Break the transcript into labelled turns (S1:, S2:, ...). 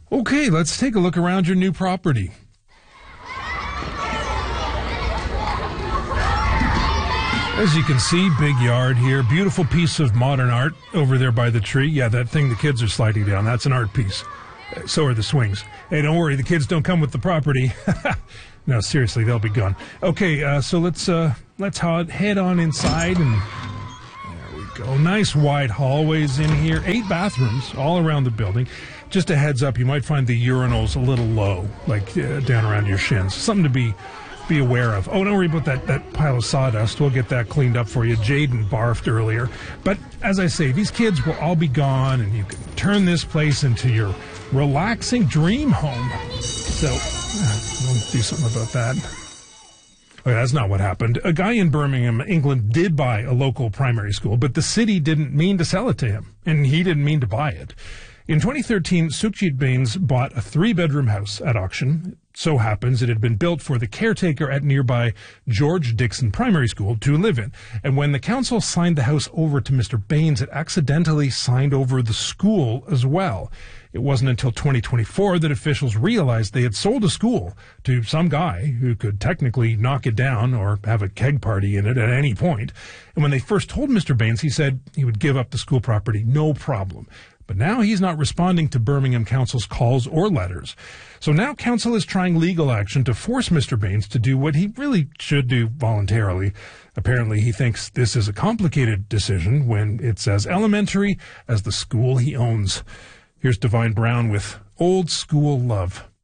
S1: Okay, let's take a look around your new property. As you can see, big yard here. Beautiful piece of modern art over there by the tree. Yeah, that thing the kids are sliding down, that's an art piece. So are the swings. Hey, don't worry, the kids don't come with the property. No, seriously, they'll be gone. Okay, so let's head on inside, and there we go. Nice wide hallways in here. 8 bathrooms all around the building. Just a heads up, you might find the urinals a little low, like down around your shins. Something to be aware of. Oh, don't worry about that pile of sawdust. We'll get that cleaned up for you. Jaden barfed earlier. But as I say, these kids will all be gone, and you can turn this place into your relaxing dream home. So, we'll do something about that. Okay, that's not what happened. A guy in Birmingham, England, did buy a local primary school, but the city didn't mean to sell it to him, and he didn't mean to buy it. In 2013, Sukhjit Bains bought a 3-bedroom house at auction. So happens it had been built for the caretaker at nearby George Dixon Primary School to live in. And when the council signed the house over to Mr. Bains, it accidentally signed over the school as well. It wasn't until 2024 that officials realized they had sold a school to some guy who could technically knock it down or have a keg party in it at any point. And when they first told Mr. Bains, he said he would give up the school property, no problem. But now he's not responding to Birmingham Council's calls or letters. So now Council is trying legal action to force Mr. Bains to do what he really should do voluntarily. Apparently he thinks this is a complicated decision when it's as elementary as the school he owns. Here's Divine Brown with Old School Love.